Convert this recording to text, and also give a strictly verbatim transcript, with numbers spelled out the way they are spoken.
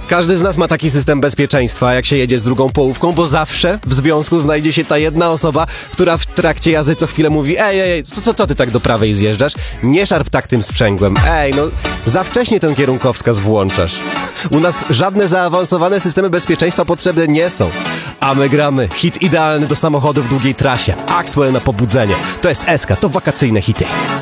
Każdy z nas ma taki system bezpieczeństwa, jak się jedzie z drugą połówką, bo zawsze w związku znajdzie się ta jedna osoba, która w trakcie jazdy co chwilę mówi: ej, ej, ej, co, co, co ty tak do prawej zjeżdżasz? Nie szarp tak tym sprzęgłem. Ej, no za wcześnie ten kierunkowskaz włączasz. U nas żadne zaawansowane systemy bezpieczeństwa potrzebne nie są. A my gramy hit idealny do samochodu w długiej trasie. Axwell na pobudzenie. To jest S K, to wakacyjne hity.